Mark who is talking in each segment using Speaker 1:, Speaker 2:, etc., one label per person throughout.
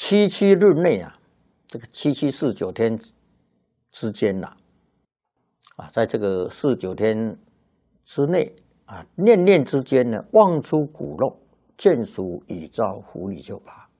Speaker 1: 77日内啊，这个7749天之间呐，在这个49天之内啊，念念之间呢，望出骨肉，见属已遭狐狸就拔。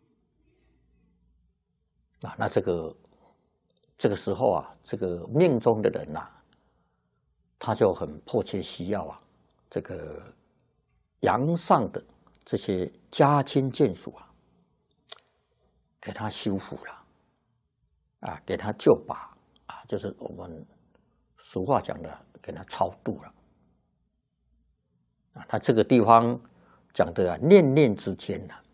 Speaker 1: 那这个时候啊，这个命中的人呐，他就很迫切需要啊，这个阳上的这些家亲眷属啊，给他修复了，给他救拔就是我们俗话讲的，给他超度了。他这个地方讲的念念之间呐，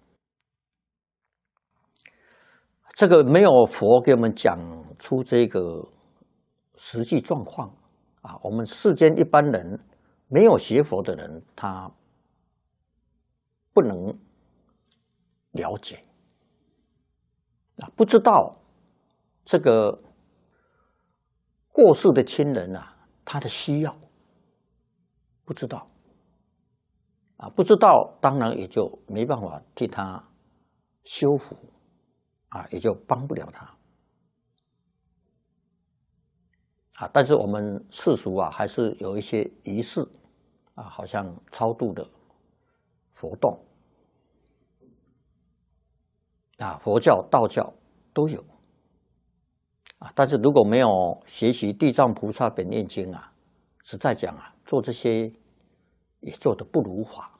Speaker 1: 这个没有佛给我们讲出这个实际状况我们世间一般人没有学佛的人，他不能了解不知道这个过世的亲人他的需要，不知道不知道，当然也就没办法替他修复也就帮不了他但是我们世俗还是有一些仪式好像超度的活动佛教、道教都有但是如果没有学习《地藏菩萨本愿经》实在讲做这些也做得不如法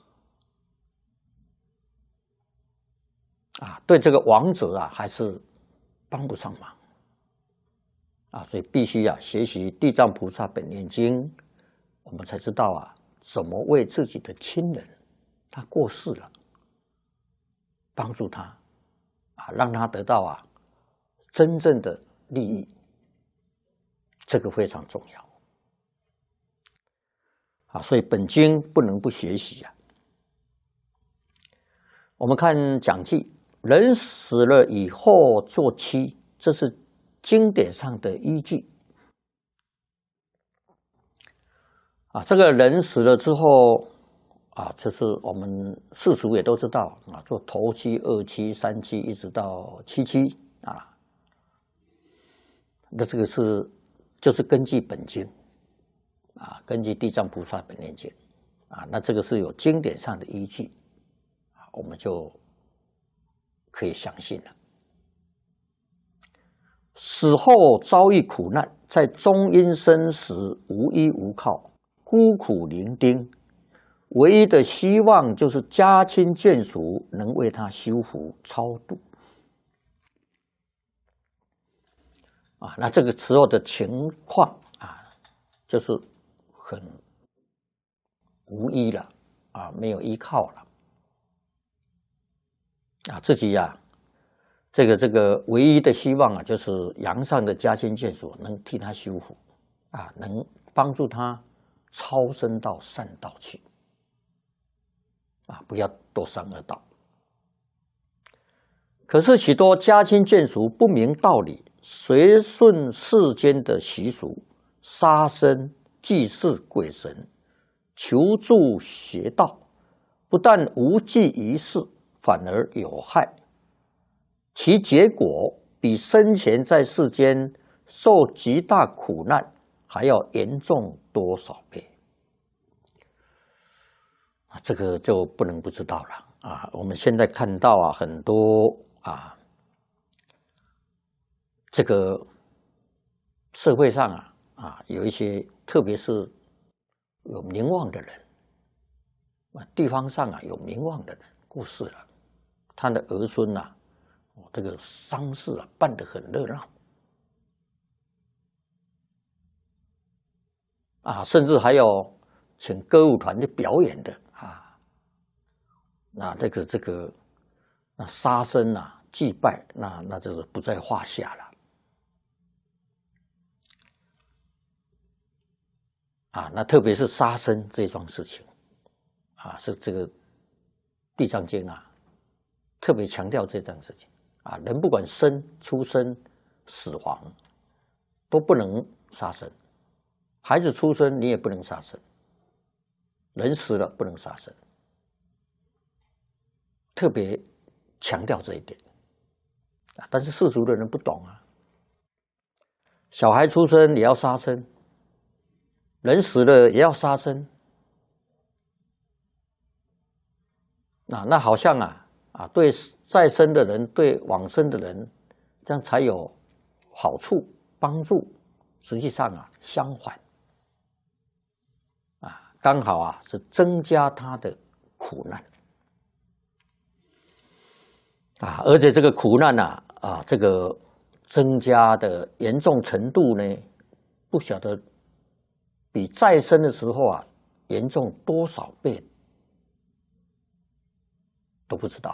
Speaker 1: 对这个亡者还是帮不上忙所以必须学习《地藏菩萨本愿经》，我们才知道怎么为自己的亲人他过世了，帮助他让他得到真正的利益，这个非常重要所以本经不能不学习我们看讲记，人死了以后做七，这是经典上的依据这个人死了之后就是我们世俗也都知道做头七、二七、三七，一直到七七那这个就是根据本经根据《地藏菩萨本愿经》那这个是有经典上的依据我们就可以相信了。死后遭遇苦难，在中阴身时无依无靠，孤苦伶仃，唯一的希望就是家亲眷属能为他修福超度那这个时候的情况就是很无依了没有依靠了自己这个唯一的希望就是阳上的家亲眷属能替他修福能帮助他超生到善道去不要堕三恶道。可是许多家亲眷属不明道理，随顺世间的习俗，杀生、祭祀鬼神，求助邪道，不但无济于事，反而有害，其结果比生前在世间受极大苦难还要严重多少倍这个就不能不知道了我们现在看到很多这个社会上有一些特别是有名望的人地方上有名望的人过世了，他的儿孙这个丧事办得很热闹甚至还有请歌舞团去表演的那这个那杀生祭拜那就是不在话下了那特别是杀生这桩事情是这个地藏经特别强调这件事情人不管生、出生、死亡都不能杀生，孩子出生你也不能杀生，人死了不能杀生，特别强调这一点但是世俗的人不懂啊。小孩出生也要杀生，人死了也要杀生。那好像对在生的人、对往生的人，这样才有好处帮助。实际上相反，刚好是增加他的苦难而且这个苦难这个增加的严重程度呢，不晓得比再生的时候严重多少倍都不知道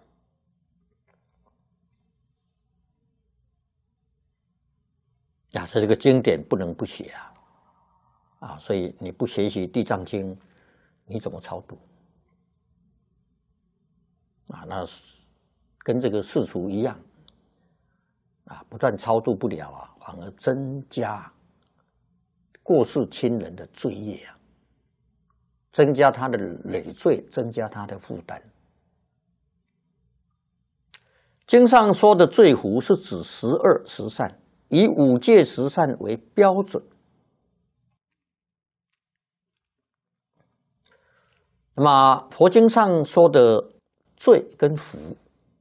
Speaker 1: 所以这个经典不能不学所以你不学习《地藏经》，你怎么超度那跟这个世俗一样不但超度不了反而增加过世亲人的罪业增加他的累赘，增加他的负担。经上说的罪福是指12十善，以5戒十善为标准。那么佛经上说的罪跟福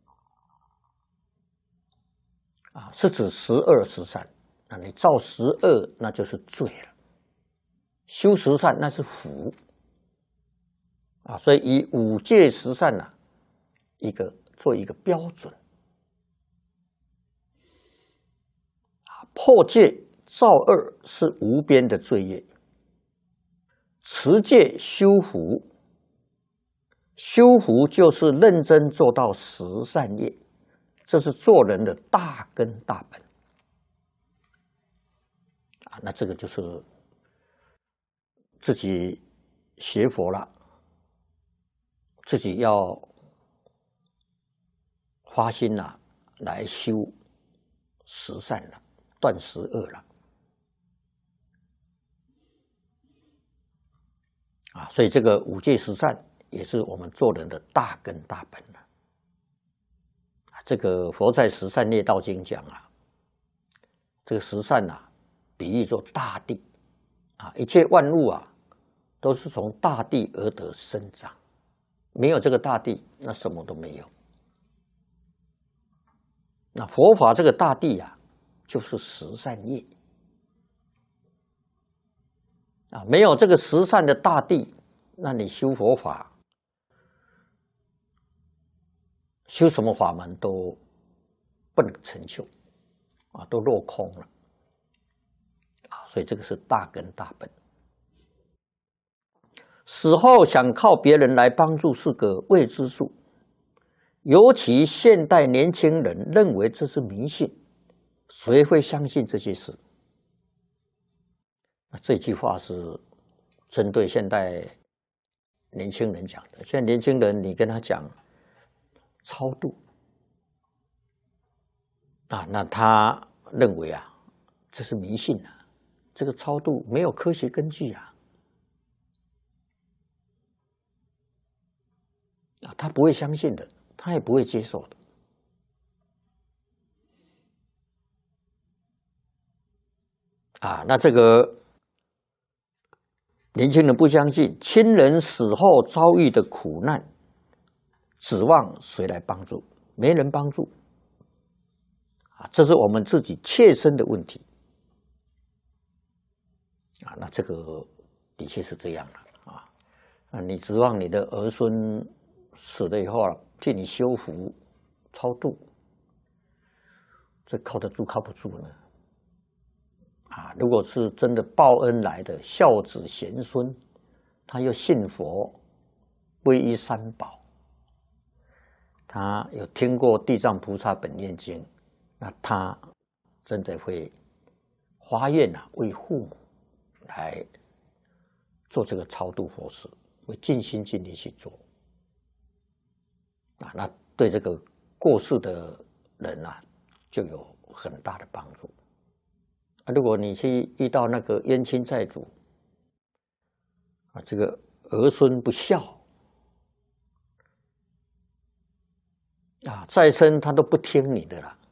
Speaker 1: 是指12十善，那你造12那就是罪了，修十善那是福所以以5戒十善做一个标准。破戒造恶是无边的罪业，持戒修福，修福就是认真做到10善业，这是做人的大根大本那这个就是自己学佛了，自己要发心来修10善了，断10恶了所以这个5戒十善也是我们做人的大根大本了这个佛在《十善业道经》讲这个十善比喻作大地一切万物都是从大地而得生长，没有这个大地，那什么都没有。那佛法这个大地就是10善业没有这个10善的大地，那你修佛法，修什么法门都不能成就都落空了所以这个是大根大本。死后想靠别人来帮助是个未知数，尤其现代年轻人认为这是迷信，谁会相信这些事？这句话是针对现代年轻人讲的。现在年轻人，你跟他讲超度那他认为这是迷信这个超度没有科学根据他不会相信的，他也不会接受的那这个年轻人不相信，亲人死后遭遇的苦难，指望谁来帮助？没人帮助这是我们自己切身的问题那这个的确是这样了你指望你的儿孙死了以后替你修福超度，这靠得住靠不住呢如果是真的报恩来的孝子贤孙，他又信佛皈依三宝，他有听过地藏菩萨本愿经，那他真的会发愿为父母来做这个超度佛事，会尽心尽力去做那对这个过世的人就有很大的帮助如果你去遇到那个冤亲债主这个儿孙不孝再生他都不听你的了